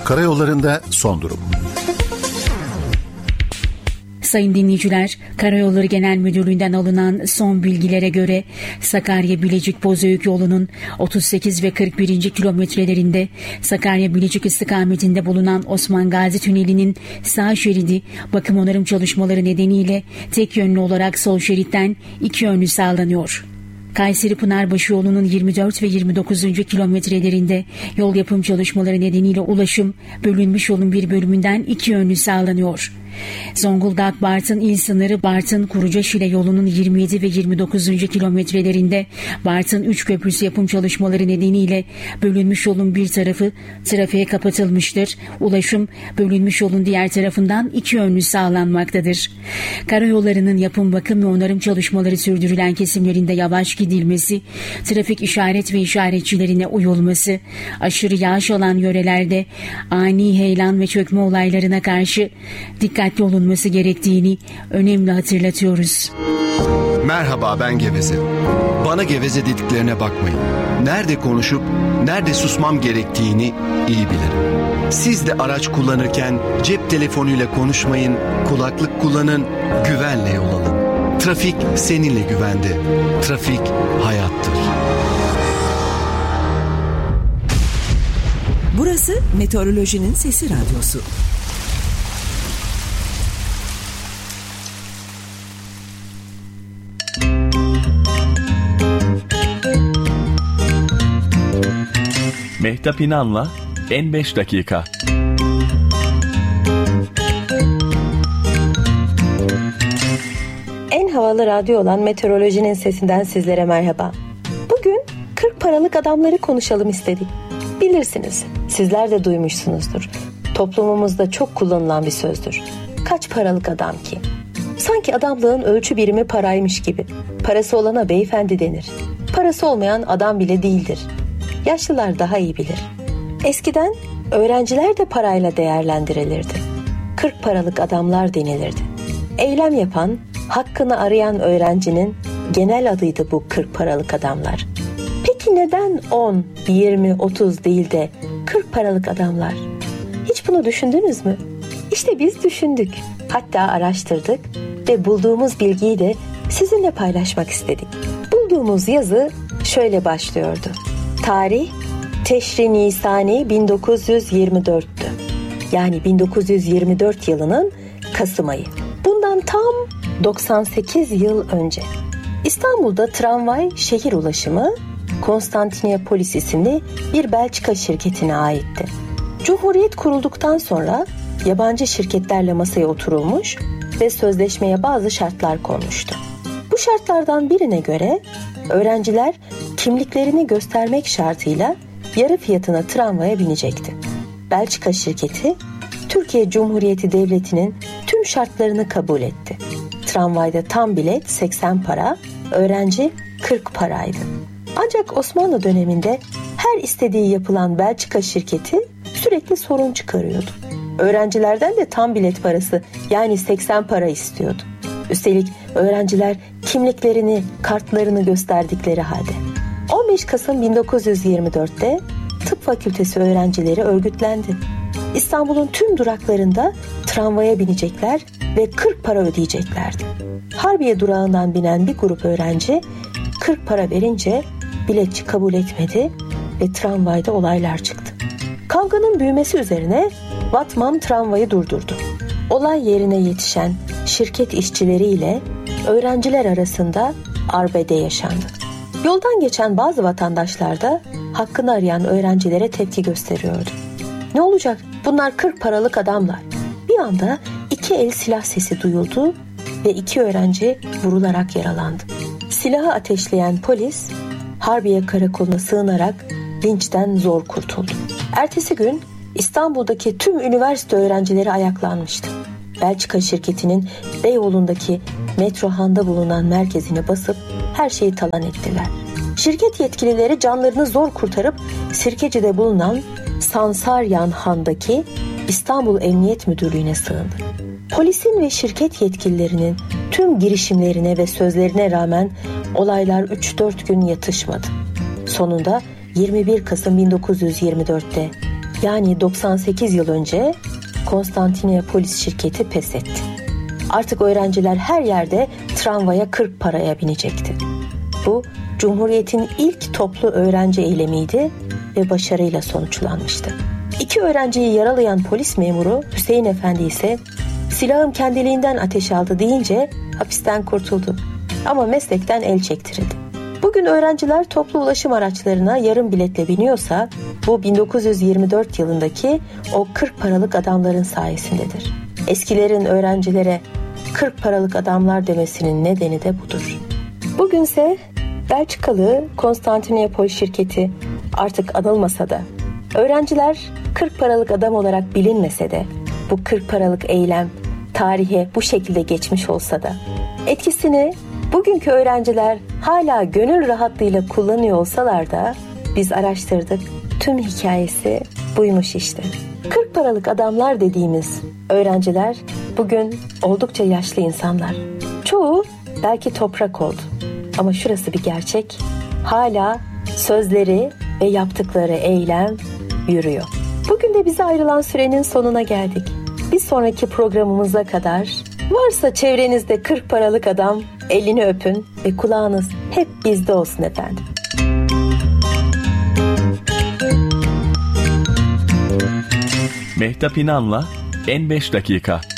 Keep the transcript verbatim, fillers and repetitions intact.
Karayollarında son durum. Sayın dinleyiciler, Karayolları Genel Müdürlüğü'nden alınan son bilgilere göre Sakarya-Bilecik-Bozüyük yolunun otuz sekiz ve kırk birinci kilometrelerinde Sakarya-Bilecik istikametinde bulunan Osman Gazi Tüneli'nin sağ şeridi bakım onarım çalışmaları nedeniyle tek yönlü olarak sol şeritten iki yönlü sağlanıyor. Kayseri-Pınarbaşı yolunun yirmi dört ve yirmi dokuzuncu kilometrelerinde yol yapım çalışmaları nedeniyle ulaşım bölünmüş yolun bir bölümünden iki yönlü sağlanıyor. Zonguldak-Bartın il sınırı Bartın-Kurucaşile yolunun yirmi yedi ve yirmi dokuzuncu kilometrelerinde Bartın üç köprüsü yapım çalışmaları nedeniyle bölünmüş yolun bir tarafı trafiğe kapatılmıştır. Ulaşım bölünmüş yolun diğer tarafından iki yönlü sağlanmaktadır. Karayollarının yapım, bakım ve onarım çalışmaları sürdürülen kesimlerinde yavaş gidilmesi, trafik işaret ve işaretçilerine uyulması, aşırı yağış alan yörelerde ani heyelan ve çökme olaylarına karşı dikkat dikkatli olunması gerektiğini önemli hatırlatıyoruz. Merhaba, ben Geveze. Bana geveze dediklerine bakmayın. Nerede konuşup nerede susmam gerektiğini iyi bilirim. Siz de araç kullanırken cep telefonuyla konuşmayın, kulaklık kullanın, güvenle yol alın. Trafik seninle güvende. Trafik hayattır. Burası Meteorolojinin Sesi Radyosu. Mehtap İnan'la En beş dakika. En havalı radyo olan Meteorolojinin Sesinden sizlere merhaba. Bugün kırk paralık adamları konuşalım istedik. Bilirsiniz, sizler de duymuşsunuzdur. Toplumumuzda çok kullanılan bir sözdür. Kaç paralık adam ki? Sanki adamlığın ölçü birimi paraymış gibi. Parası olana beyefendi denir. Parası olmayan adam bile değildir. Yaşlılar daha iyi bilir. Eskiden öğrenciler de parayla değerlendirilirdi. kırk paralık adamlar denilirdi. Eylem yapan, hakkını arayan öğrencinin genel adıydı bu kırk paralık adamlar. Peki neden on, yirmi, otuz değil de kırk paralık adamlar? Hiç bunu düşündünüz mü? İşte biz düşündük. Hatta araştırdık ve bulduğumuz bilgiyi de sizinle paylaşmak istedik. Bulduğumuz yazı şöyle başlıyordu. Tarih Teşri Nisani bin dokuz yüz yirmi dörttü. Yani bin dokuz yüz yirmi dört yılının Kasım ayı. Bundan tam doksan sekiz yıl önce İstanbul'da tramvay şehir ulaşımı Konstantinopolis isimli bir Belçika şirketine aitti. Cumhuriyet kurulduktan sonra yabancı şirketlerle masaya oturulmuş ve sözleşmeye bazı şartlar konmuştu. Bu şartlardan birine göre öğrenciler kimliklerini göstermek şartıyla yarı fiyatına tramvaya binecekti. Belçika şirketi Türkiye Cumhuriyeti Devleti'nin tüm şartlarını kabul etti. Tramvayda tam bilet seksen para, öğrenci kırk paraydı. Ancak Osmanlı döneminde her istediği yapılan Belçika şirketi sürekli sorun çıkarıyordu. Öğrencilerden de tam bilet parası yani seksen para istiyordu. Üstelik öğrenciler kimliklerini, kartlarını gösterdikleri halde. on beş Kasım bin dokuz yüz yirmi dörtte Tıp Fakültesi öğrencileri örgütlendi. İstanbul'un tüm duraklarında tramvaya binecekler ve kırk para ödeyeceklerdi. Harbiye durağından binen bir grup öğrenci kırk para verince biletçi kabul etmedi ve tramvayda olaylar çıktı. Kavganın büyümesi üzerine Vatmam tramvayı durdurdu. Olay yerine yetişen şirket işçileriyle öğrenciler arasında arbede yaşandı. Yoldan geçen bazı vatandaşlar da hakkını arayan öğrencilere tepki gösteriyordu. Ne olacak? Bunlar kırk paralık adamlar. Bir anda iki el silah sesi duyuldu ve iki öğrenci vurularak yaralandı. Silahı ateşleyen polis Harbiye Karakolu'na sığınarak linçten zor kurtuldu. Ertesi gün İstanbul'daki tüm üniversite öğrencileri ayaklanmıştı. Belçika şirketinin Beyoğlu'ndaki Metrohan'da bulunan merkezine basıp her şeyi talan ettiler. Şirket yetkilileri canlarını zor kurtarıp Sirkeci'de bulunan Sansaryan Han'daki İstanbul Emniyet Müdürlüğü'ne sığındı. Polisin ve şirket yetkililerinin tüm girişimlerine ve sözlerine rağmen olaylar üç dört gün yatışmadı. Sonunda yirmi bir Kasım bin dokuz yüz yirmi dörtte yani doksan sekiz yıl önce Konstantinopolis şirketi pes etti. Artık öğrenciler her yerde tramvaya kırk paraya binecekti. Bu Cumhuriyet'in ilk toplu öğrenci eylemiydi ve başarıyla sonuçlanmıştı. İki öğrenciyi yaralayan polis memuru Hüseyin Efendi ise silahım kendiliğinden ateş aldı deyince hapisten kurtuldu. Ama meslekten el çektirildi. Bugün öğrenciler toplu ulaşım araçlarına yarım biletle biniyorsa bu bin dokuz yüz yirmi dört yılındaki o kırk paralık adamların sayesindedir. Eskilerin öğrencilere kırk paralık adamlar demesinin nedeni de budur. Bugünse Belçikalı Konstantinopol şirketi artık anılmasa da, öğrenciler kırk paralık adam olarak bilinmese de, bu kırk paralık eylem tarihe bu şekilde geçmiş olsa da, etkisini bugünkü öğrenciler hala gönül rahatlığıyla kullanıyor olsalar da, biz araştırdık, tüm hikayesi buymuş işte. kırk paralık adamlar dediğimiz öğrenciler bugün oldukça yaşlı insanlar. Çoğu belki toprak oldu. Ama şurası bir gerçek, hala sözleri ve yaptıkları eylem yürüyor. Bugün de bize ayrılan sürenin sonuna geldik. Bir sonraki programımıza kadar varsa çevrenizde kırk paralık adam, elini öpün ve kulağınız hep bizde olsun efendim. Mehtap İnan'la En beş Dakika.